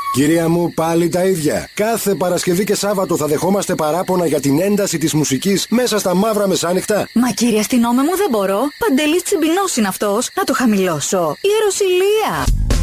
Κυρία μου, πάλι τα ίδια. Κάθε Παρασκευή και Σάββατο θα δεχόμαστε παράπονα για την ένταση της μουσικής μέσα στα μαύρα μεσάνυχτα. Μα κύριε αστυνόμε μου, δεν μπορώ. Παντελής Τσιμπινός είναι αυτός. Να το χαμηλώσω. Ιεροσυλία.